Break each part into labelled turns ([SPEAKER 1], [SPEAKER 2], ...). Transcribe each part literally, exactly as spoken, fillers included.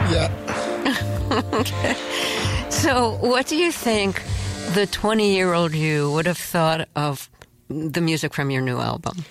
[SPEAKER 1] Yeah.
[SPEAKER 2] Okay. So what do you think the twenty-year-old you would have thought of the music from your new album?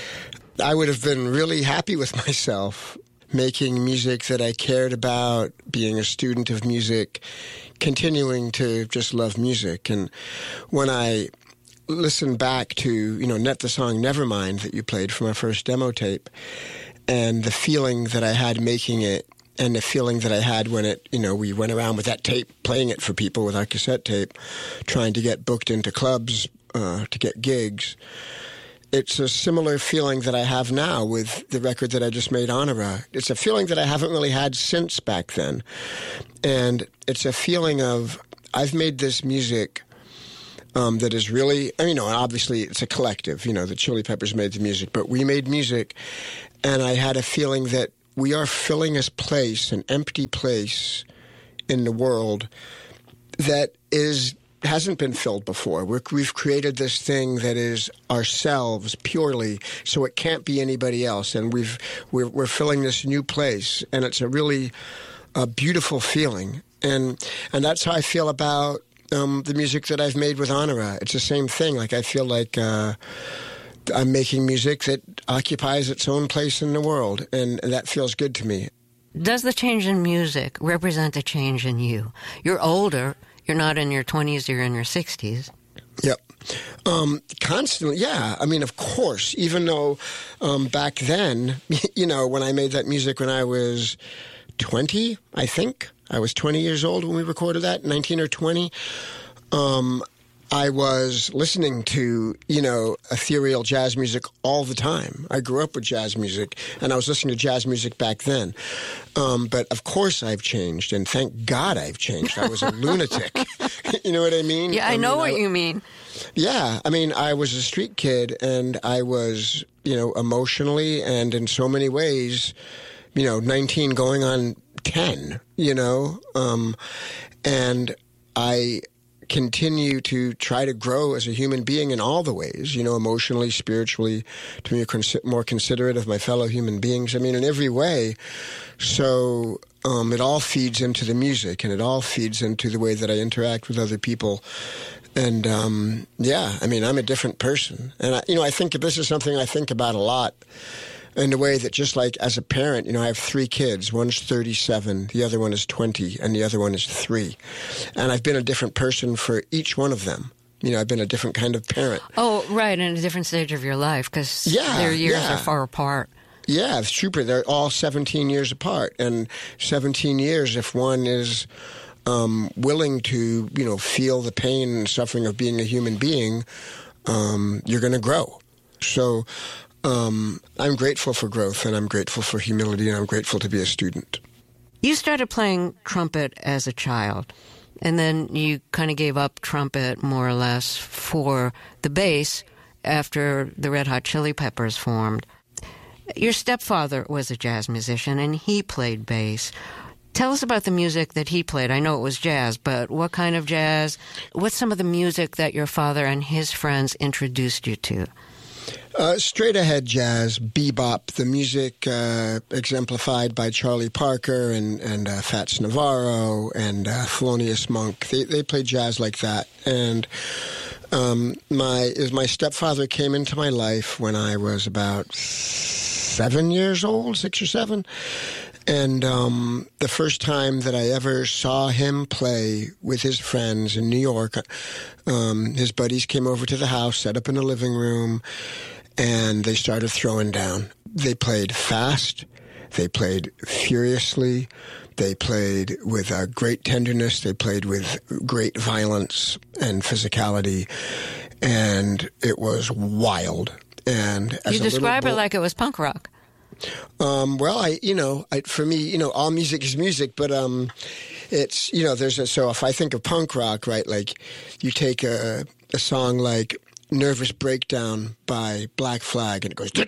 [SPEAKER 1] I would have been really happy with myself, making music that I cared about, being a student of music, continuing to just love music. And when I listen back to, you know, net the song Nevermind that you played from our first demo tape, and the feeling that I had making it, and the feeling that I had when it, you know, we went around with that tape, playing it for people with our cassette tape, trying to get booked into clubs, uh, to get gigs. It's a similar feeling that I have now with the record that I just made, Honora. It's a feeling that I haven't really had since back then. And it's a feeling of, I've made this music um, that is really, I mean, you know, obviously it's a collective, you know, the Chili Peppers made the music, but we made music, and I had a feeling that we are filling a place, an empty place in the world that is hasn't been filled before. We're, we've created this thing that is ourselves purely, so it can't be anybody else. And we've we're, we're filling this new place, and it's a really a beautiful feeling. And and that's how I feel about um, the music that I've made with Honora. It's the same thing. Like I feel like Uh, I'm making music that occupies its own place in the world, and that feels good to me.
[SPEAKER 2] Does the change in music represent a change in you? You're older. You're not in your twenties, you're in your sixties.
[SPEAKER 1] Yep. Um, constantly, yeah. I mean, of course, even though um, back then, you know, when I made that music when I was twenty, I think. I was twenty years old when we recorded that, nineteen or twenty. Um I was listening to, you know, ethereal jazz music all the time. I grew up with jazz music, and I was listening to jazz music back then. Um, but, of course, I've changed, and thank God I've changed. I was a lunatic. You know what I mean?
[SPEAKER 2] Yeah, I, I know mean, what I, you mean.
[SPEAKER 1] Yeah. I mean, I was a street kid, and I was, you know, emotionally and in so many ways, you know, nineteen going on ten, you know. Um, and I continue to try to grow as a human being in all the ways, you know, emotionally, spiritually, to be more considerate of my fellow human beings. I mean, in every way. So um, it all feeds into the music, and it all feeds into the way that I interact with other people. And, um, yeah, I mean, I'm a different person. And, I, you know, I think this is something I think about a lot, in a way that just like as a parent, you know, I have three kids. One's thirty-seven, the other one is twenty, and the other one is three. And I've been a different person for each one of them. You know, I've been a different kind of parent.
[SPEAKER 2] Oh, right, in a different stage of your life, because
[SPEAKER 1] yeah,
[SPEAKER 2] their years
[SPEAKER 1] yeah.
[SPEAKER 2] are far apart.
[SPEAKER 1] Yeah, it's true. They're all seventeen years apart. And seventeen years, if one is um, willing to, you know, feel the pain and suffering of being a human being, um, you're going to grow. So Um, I'm grateful for growth, and I'm grateful for humility, and I'm grateful to be a student.
[SPEAKER 2] You started playing trumpet as a child, and then you kind of gave up trumpet more or less for the bass after the Red Hot Chili Peppers formed. Your stepfather was a jazz musician, and he played bass. Tell us about the music that he played. I know it was jazz, but what kind of jazz? What's some of the music that your father and his friends introduced you to?
[SPEAKER 1] Uh, straight ahead jazz, bebop, the music uh, exemplified by Charlie Parker and, and uh, Fats Navarro and uh, Thelonious Monk. They, they played jazz like that. And um, my my stepfather came into my life when I was about seven years old, six or seven. And um, the first time that I ever saw him play with his friends in New York, um, his buddies came over to the house, set up in the living room, and they started throwing down. They played fast. They played furiously. They played with uh, great tenderness. They played with great violence and physicality. And it was wild. And as
[SPEAKER 2] you describe
[SPEAKER 1] bo-
[SPEAKER 2] it like it was punk rock.
[SPEAKER 1] Um, well, I, you know, I, for me, you know, all music is music, but um, it's, you know, there's a, so if I think of punk rock, right, like you take a, a song like Nervous Breakdown by Black Flag, and it goes,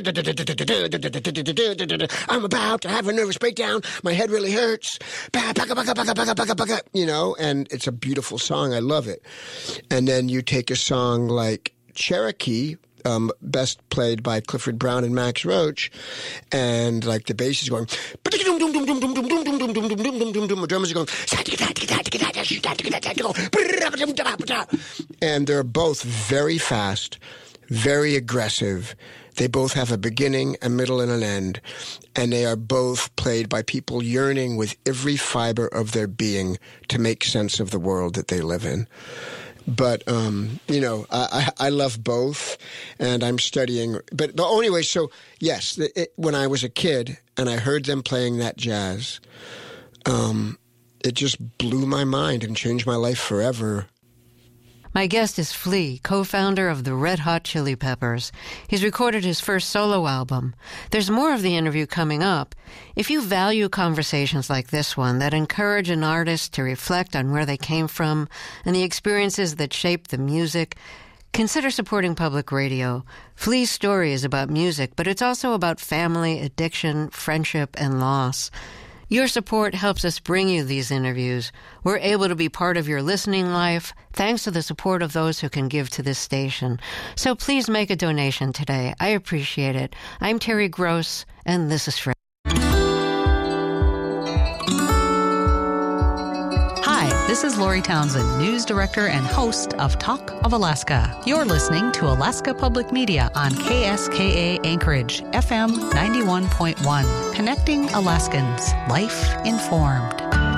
[SPEAKER 1] I'm about to have a nervous breakdown, my head really hurts, you know, and it's a beautiful song, I love it. And then you take a song like Cherokee um, best played by Clifford Brown and Max Roach, and like the bass is going, the drummers are going, and they're both very fast, very aggressive. They both have a beginning, a middle, and an end, and they are both played by people yearning with every fiber of their being to make sense of the world that they live in. But, um, you know, I, I, I love both, and I'm studying. But, but anyway, so, yes, it, when I was a kid and I heard them playing that jazz, um, it just blew my mind and changed my life forever.
[SPEAKER 2] My guest is Flea, co-founder of the Red Hot Chili Peppers. He's recorded his first solo album. There's more of the interview coming up. If you value conversations like this one that encourage an artist to reflect on where they came from and the experiences that shaped the music, consider supporting public radio. Flea's story is about music, but it's also about family, addiction, friendship, and loss. Your support helps us bring you these interviews. We're able to be part of your listening life thanks to the support of those who can give to this station. So please make a donation today. I appreciate it. I'm Terry Gross, and this is Fred.
[SPEAKER 3] Hi, this is Lori Townsend, news director and host of Talk of Alaska. You're listening to Alaska Public Media on K S K A Anchorage, F M ninety-one point one, connecting Alaskans, life informed.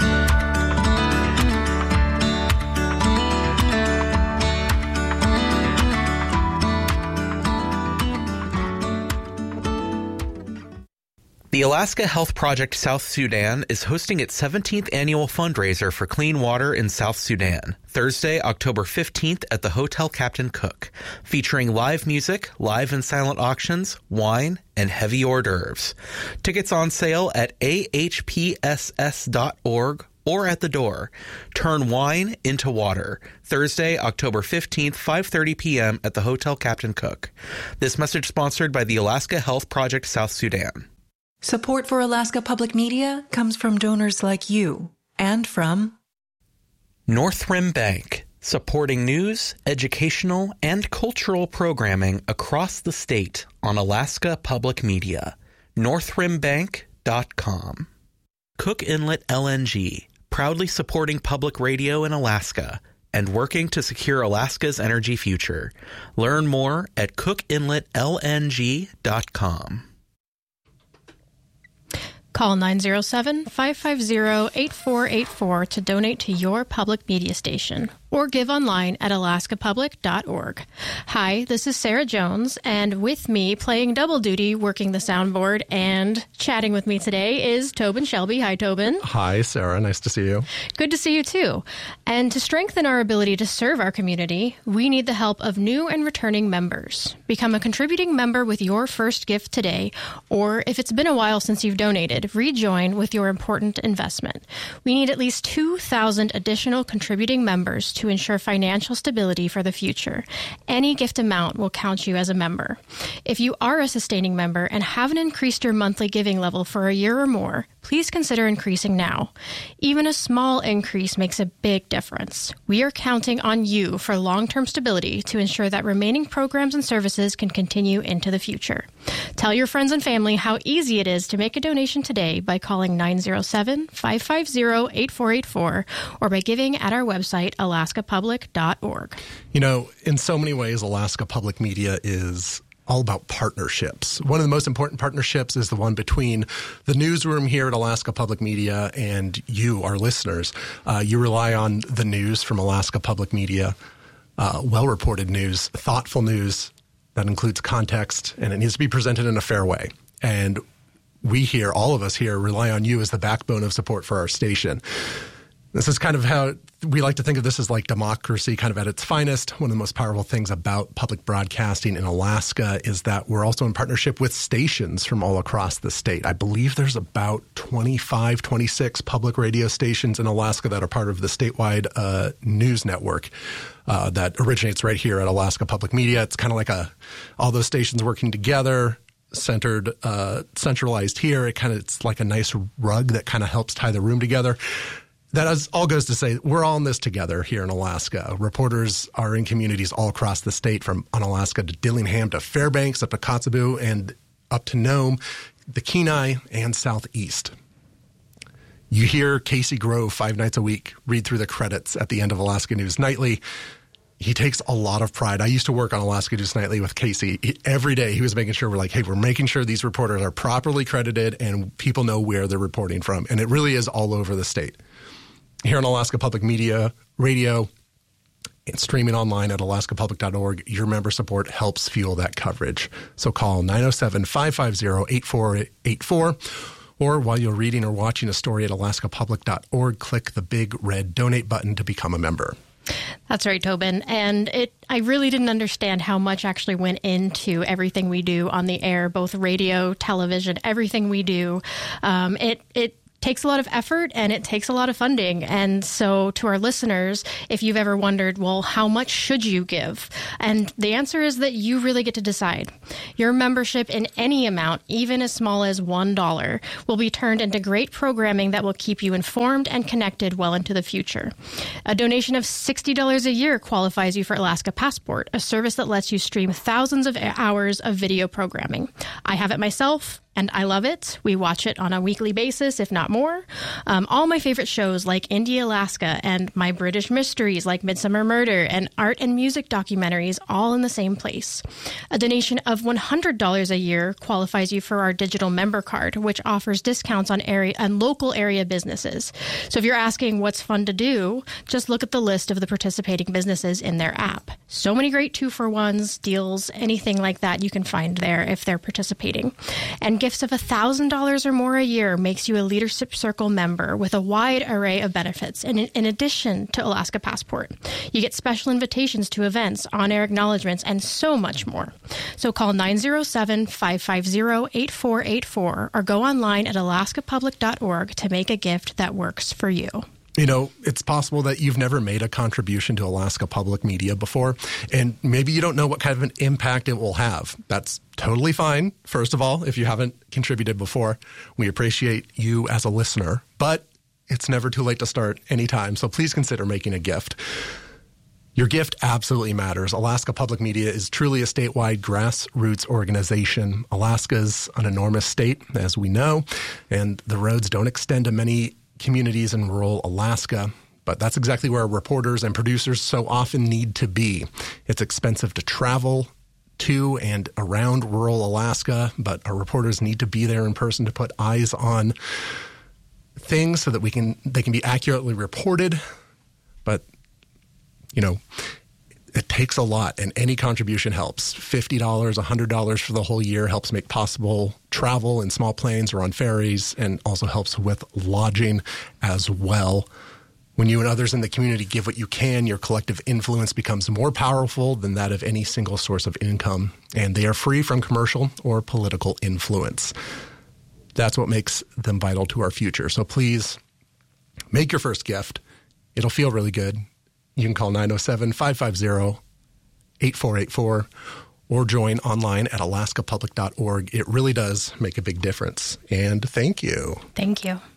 [SPEAKER 4] The Alaska Health Project South Sudan is hosting its seventeenth annual fundraiser for clean water in South Sudan, Thursday, October fifteenth at the Hotel Captain Cook, featuring live music, live and silent auctions, wine, and heavy hors d'oeuvres. Tickets on sale at A H P S S dot org or at the door. Turn wine into water. Thursday, October fifteenth, five thirty p.m. at the Hotel Captain Cook. This message sponsored by the Alaska Health Project South Sudan.
[SPEAKER 5] Support for Alaska Public Media comes from donors like you and from
[SPEAKER 4] North Rim Bank, supporting news, educational, and cultural programming across the state on Alaska Public Media. north rim bank dot com. Cook Inlet L N G, proudly supporting public radio in Alaska and working to secure Alaska's energy future. Learn more at cook inlet l n g dot com.
[SPEAKER 6] Call nine oh seven, five five zero, eight four eight four to donate to your public media station or give online at alaska public dot org. Hi, this is Sarah Jones, and with me playing double duty, working the soundboard, and chatting with me today is Tobin Shelby. Hi, Tobin.
[SPEAKER 7] Hi, Sarah. Nice to see you.
[SPEAKER 6] Good to see you, too. And to strengthen our ability to serve our community, we need the help of new and returning members. Become a contributing member with your first gift today, or if it's been a while since you've donated, rejoin with your important investment. We need at least two thousand additional contributing members to ensure financial stability for the future. Any gift amount will count you as a member. If you are a sustaining member and haven't increased your monthly giving level for a year or more, please consider increasing now. Even a small increase makes a big difference. We are counting on you for long-term stability to ensure that remaining programs and services can continue into the future. Tell your friends and family how easy it is to make a donation today by calling nine oh seven, five five zero, eight four eight four or by giving at our website, alaska public dot org.
[SPEAKER 7] You know, in so many ways, Alaska Public Media is all about partnerships. One of the most important partnerships is the one between the newsroom here at Alaska Public Media and you, our listeners. Uh, you rely on the news from Alaska Public Media, uh, well-reported news, thoughtful news that includes context, and it needs to be presented in a fair way. And we here, all of us here, rely on you as the backbone of support for our station. This is kind of how we like to think of this as like democracy kind of at its finest. One of the most powerful things about public broadcasting in Alaska is that we're also in partnership with stations from all across the state. I believe there's about twenty-five, twenty-six public radio stations in Alaska that are part of the statewide uh, news network uh, that originates right here at Alaska Public Media. It's kind of like a all those stations working together, centered, uh, centralized here. It kind of it's like a nice rug that kind of helps tie the room together. that is, all goes to say we're all in this together here in Alaska. Reporters are in communities all across the state, from Unalaska to Dillingham to Fairbanks up to Kotzebue and up to Nome, the Kenai, and Southeast. You hear Casey Grove five nights a week read through the credits at the end of Alaska News Nightly. He takes a lot of pride. I used to work on Alaska News Nightly with Casey. He, every day he was making sure we're like, hey, we're making sure these reporters are properly credited and people know where they're reporting from. And it really is all over the state. Here on Alaska Public Media, radio, and streaming online at alaska public dot org, your member support helps fuel that coverage. So call nine oh seven, five five zero, eight four eight four. Or while you're reading or watching a story at alaska public dot org, click the big red donate button to become a member.
[SPEAKER 6] That's right, Tobin. And it, I really didn't understand how much actually went into everything we do on the air, both radio, television, everything we do. Um, it, it, takes a lot of effort and it takes a lot of funding. And so to our listeners, if you've ever wondered, well, how much should you give? And the answer is that you really get to decide. Your membership in any amount, even as small as one dollar, will be turned into great programming that will keep you informed and connected well into the future. A donation of sixty dollars a year qualifies you for Alaska Passport, a service that lets you stream thousands of hours of video programming. I have it myself, and I love it. We watch it on a weekly basis, if not more. Um, all my favorite shows like Indie Alaska and My British Mysteries like Midsummer Murder and art and music documentaries, all in the same place. A donation of one hundred dollars a year qualifies you for our digital member card, which offers discounts on area and local area businesses. So if you're asking what's fun to do, just look at the list of the participating businesses in their app. So many great two-for-ones, deals, anything like that you can find there if they're participating. And gifts of one thousand dollars or more a year makes you a Leadership Circle member with a wide array of benefits. And in, in addition to Alaska Passport, you get special invitations to events, on-air acknowledgments, and so much more. So call nine oh seven, five five zero, eight four eight four or go online at alaska public dot org to make a gift that works for you.
[SPEAKER 7] You know, it's possible that you've never made a contribution to Alaska Public Media before, and maybe you don't know what kind of an impact it will have. That's totally fine. First of all, if you haven't contributed before, we appreciate you as a listener, but it's never too late to start anytime, so please consider making a gift. Your gift absolutely matters. Alaska Public Media is truly a statewide grassroots organization. Alaska's an enormous state, as we know, and the roads don't extend to many communities in rural Alaska, but that's exactly where reporters and producers so often need to be. It's expensive to travel to and around rural Alaska, but our reporters need to be there in person to put eyes on things so that we can they can be accurately reported. But, you know, it takes a lot, and any contribution helps. fifty dollars, one hundred dollars for the whole year helps make possible travel in small planes or on ferries, and also helps with lodging as well. When you and others in the community give what you can, your collective influence becomes more powerful than that of any single source of income, and they are free from commercial or political influence. That's what makes them vital to our future. So please make your first gift. It'll feel really good. You can call nine oh seven, five five zero, eight four eight four or join online at alaska public dot org. It really does make a big difference. And thank you.
[SPEAKER 6] Thank you.